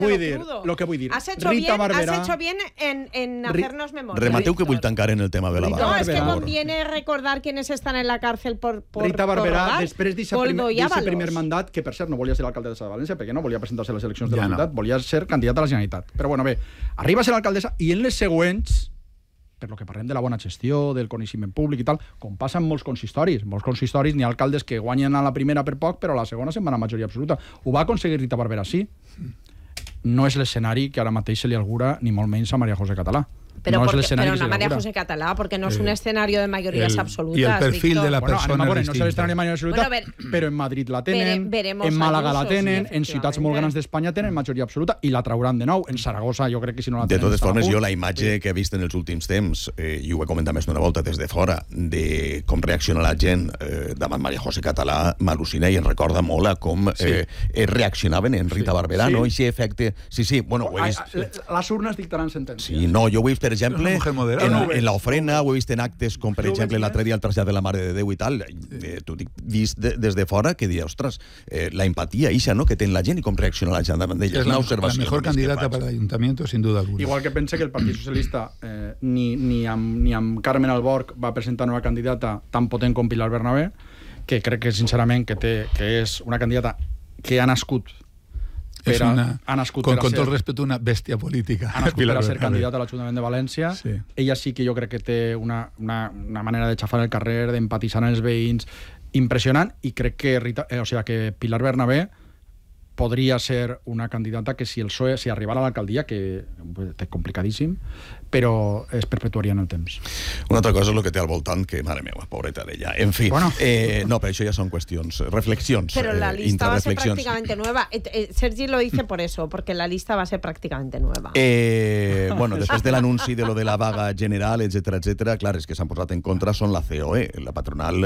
Lo que vull dir. Has hecho bien en hacernos memoria. Remateu que vull tancar en el tema de la vaga. No, es que conviene recordar quiénes están en la cárcel por Rita Barberà, robar. després d'aquest primer mandat, que per cert no volia ser l'alcaldessa de València, perquè no volia presentar-se a les eleccions de la Generalitat, volia ser candidata a la Generalitat. Però bueno, bé, arriba a ser l'alcaldessa i en les següents, per lo que parlem de la bona gestió, del coneixement públic i tal, com passa en molts consistoris n'hi ha alcaldes que guanyen a la primera per poc, però a la segona se'n van a majoria absoluta. Ho va aconseguir Rita Barberà, sí. No és l'escenari que ara mateix se li augura, ni molt menys a María José Català. Pero no María José Català, porque no es un escenario de mayorías absolutas. Y el perfil Víctor. de la persona no és l'escenari de majoria absoluta, però en Madrid la tenen, en Màlaga la tenen, en ciutats molt grans d'Espanya tenen majoria absoluta i la trauran de nou. En Saragossa jo crec que si no la tenen... De totes formes, jo la imatge que he vist en els últims temps, i ho he comentat més d'una volta des de fora, de com reacciona la gent davant María José Català, m'al·lucina i em recorda molt a com reaccionaven en Rita Barberà, no? Aquest efecte... Sí, bueno, ho he vist... Les urnes dictaran sentència. Sí, no, jo ho he vist, per exemple, en l'ofrena, ho he vist en actes com, per exemple, l'altre dia el trasllat de la Mare de Déu i tal. T'ho dic vist des de fora, que diria, ostres, la empatia ixa, no?, que té la gent i com reacciona la gent davant d'ella. És la mejor candidata para el ayuntamiento, sin duda alguna. Igual que pense que el Partit Socialista ni amb Carmen Alborch va presentar una candidata tan potent com Pilar Bernabé, que crec que, sincerament, que és una candidata que ha nascut con todo el respeto, una bestia política. Ha nascut per a ser candidata a l'Ajuntament de València. Sí. Ella sí que jo crec que té una manera de xafar el carrer, d'empatitzar amb els veïns, impressionant, i crec que Pilar Bernabé podria ser una candidata que si el PSOE arribara a l'alcaldia, que és complicadíssim, però es perpetuaria en el temps. Una altra cosa és el que té al voltant, que, mare meva, pobreta d'ella. En fi, no, però això ja són qüestions, reflexions. Pero la lista va a ser prácticamente nueva. Sergi lo dice por eso, porque la lista va a ser prácticamente nueva. Bueno, després de l'anunci de lo de la vaga general, etcètera, clar, és que s'han posat en contra són la COE. La patronal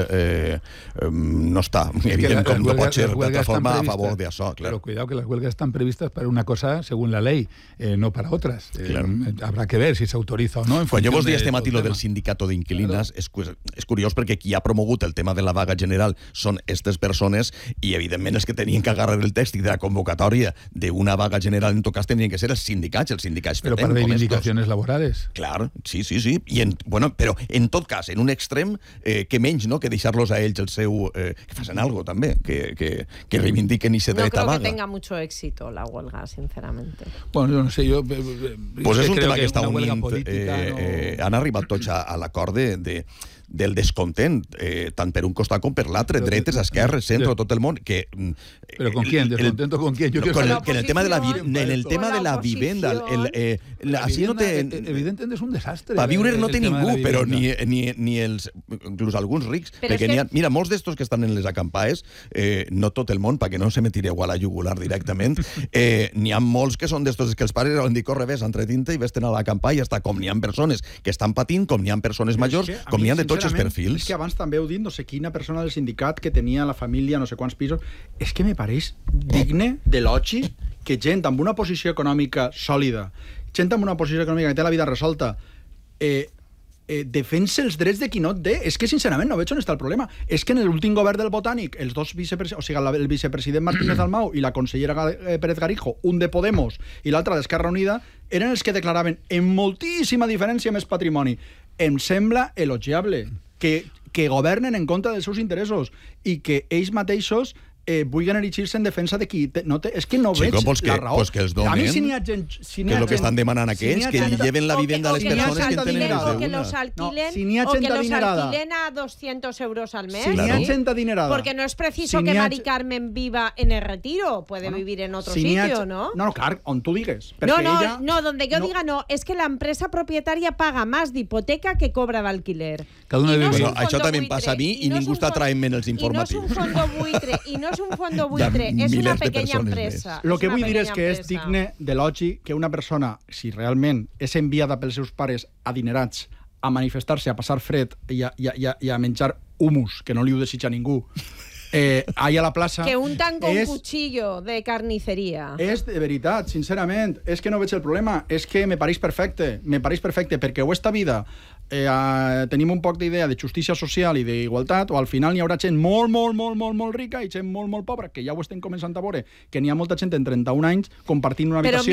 no està, evident, com no pot ser plataforma a favor d'això, clar. Pero cuidado que las huelgas están previstas para una cosa según la ley, no para otras. Claro. Habrá que ver si se autoriza o no. Quan jo vos dia este matí lo del sindicato d'inquilines, és curiós perquè qui ha promogut el tema de la vaga general són aquestes persones i evidentment els que tenien que agarrar el text i de la convocatòria d'una vaga general en tot cas tenien que ser els sindicats Pero para reivindicacions laborales. Clar, sí. Però en tot cas, en un extrem, que menys, no?, que deixar-los a ells el seu... que facin alguna cosa també, que reivindiquen i se dret a vaga. No creo que tenga mucho éxito la huelga, sinceramente. Bueno, yo no sé, pues és un tema que està unint. Han arribat tots a l'acord del descontent, tant per un costat com per l'altre, dretes, esquerres, centre, tot el món. ¿Pero con quién? ¿Descontento con quién? En el tema de la vivenda. Evidentemente és un desastre. Per viure no té ningú, però ni els... Inclús alguns rics. Perquè mira, molts d'estos que estan en les acampades, no tot el món, perquè no se me tireu a la jugular directament, n'hi ha molts que són d'estos que els pares han dit, corre, ves, entretinta i ves-te'n a l'acampar i ja està. Com n'hi ha persones que estan patint, com n'hi ha persones majors, com n'hi ha de tots els perfils. És que abans també heu dit no sé quina persona del sindicat que tenia la família no sé quants pisos. És que me pareix digne d'elogi que gent amb una posició econòmica sòlida, gent amb una posició econòmica que té la vida resolta, defensa els drets de qui no et té. És que sincerament no veig on està el problema. És que en l'últim govern del Botànic, els dos vicepresidents, o sigui, el vicepresident Martínez Dalmau i la consellera Pérez Garijo, un de Podemos i l'altre d'Esquerra Unida, eren els que declaraven en moltíssima diferència més patrimoni. Em sembla elogiable que governen en contra dels seus interessos i que ells mateixos vulguin erigir-se en defensa de qui no té... És que no veig la raó. Pues que els donen, a mi si n'hi ha gent... que és el que estan demanant aquests, que li lleven la vivenda a les persones que en tenen més d'una. O que los alquilen a 200 euros al mes. Si n'hi ha gent adinerada. Porque no es preciso que Mari Carmen viva en el Retiro. Puede vivir en otro sitio, ¿no? No, clar, on tu digues. No, donde yo diga no. Es que la empresa propietaria paga más de hipoteca que cobra de alquiler. Això també em passa a mi i ningú està traient-me en els informatius. I no és un fondo buitre, és un fondo buitre, és una pequeña empresa. Lo que vull dir és que és digne d'elogi que una persona, si realment és enviada pels seus pares adinerats a manifestar-se, a passar fred i a menjar humus, que no li ho desitja ningú, ahí a la plaça... Que untan con cuchillo de carnicería. És de veritat, sincerament, és que no veig el problema, és que me pareix perfecte, perquè o esta vida tenim un poc d'idea de justícia social i d'igualtat, o al final n'hi haurà gent molt rica i gent molt pobra, que ja ho estem començant a veure, que n'hi ha molta gent en 31 anys compartint una habitació